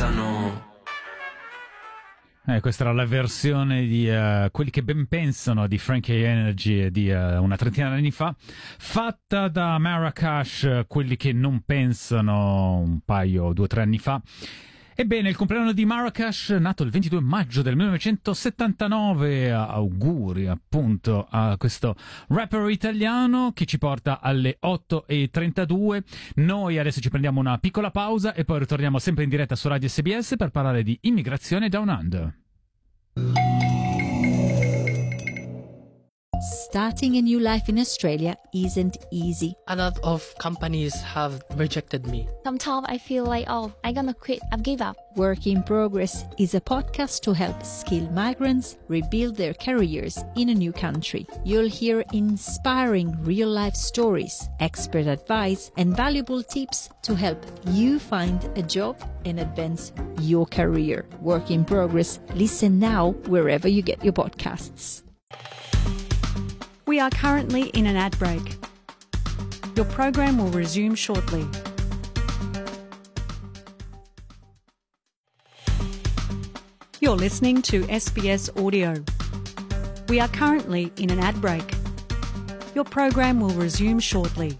pensano. Questa era la versione di Quelli che ben pensano di Frankie Energy di una trentina di anni fa, fatta da Marracash, Quelli che non pensano, un paio, 2 o 3 anni fa. Ebbene, il compleanno di Marracash, nato il 22 maggio del 1979, auguri appunto a questo rapper italiano che ci porta alle 8:32. Noi adesso ci prendiamo una piccola pausa e poi ritorniamo sempre in diretta su Radio SBS per parlare di immigrazione Down Under. Starting a new life in Australia isn't easy. A lot of companies have rejected me. Sometimes I feel like, I'm gonna quit, I've give up. Work in Progress is a podcast to help skilled migrants rebuild their careers in a new country. You'll hear inspiring real-life stories, expert advice, and valuable tips to help you find a job and advance your career. Work in Progress. Listen now wherever you get your podcasts. We are currently in an ad break. Your program will resume shortly. You're listening to SBS Audio. We are currently in an ad break. Your program will resume shortly.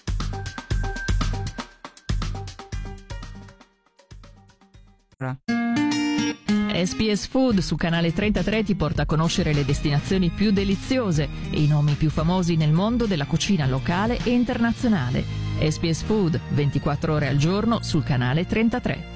SBS Food su Canale 33 ti porta a conoscere le destinazioni più deliziose e i nomi più famosi nel mondo della cucina locale e internazionale. SBS Food, 24 ore al giorno sul Canale 33.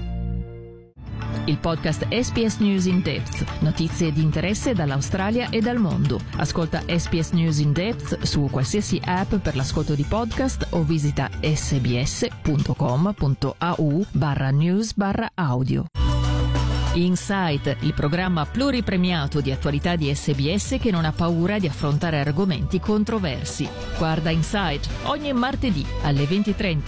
Il podcast SBS News in Depth, notizie di interesse dall'Australia e dal mondo. Ascolta SBS News in Depth su qualsiasi app per l'ascolto di podcast o visita sbs.com.au/news/audio. Insight, il programma pluripremiato di attualità di SBS che non ha paura di affrontare argomenti controversi. Guarda Insight ogni martedì alle 20:30